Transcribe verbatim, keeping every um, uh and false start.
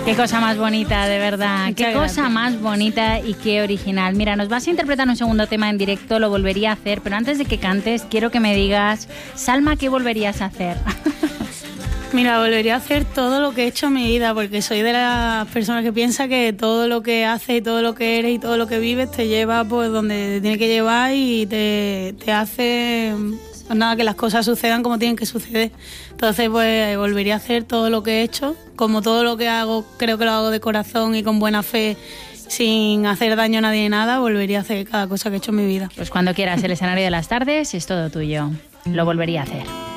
Qué cosa más bonita, de verdad. Muchas qué gracias. cosa más bonita y qué original. Mira, nos vas a interpretar un segundo tema en directo, lo volvería a hacer, pero antes de que cantes, quiero que me digas, Salma, ¿qué volverías a hacer? Mira, volvería a hacer todo lo que he hecho en mi vida, porque soy de las personas que piensa que todo lo que haces y todo lo que eres y todo lo que vives te lleva pues donde te tiene que llevar y te, te hace pues nada, que las cosas sucedan como tienen que suceder. Entonces pues volvería a hacer todo lo que he hecho, como todo lo que hago, creo que lo hago de corazón y con buena fe, sin hacer daño a nadie ni nada, volvería a hacer cada cosa que he hecho en mi vida. Pues cuando quieras, el escenario de las tardes es todo tuyo. Lo volvería a hacer.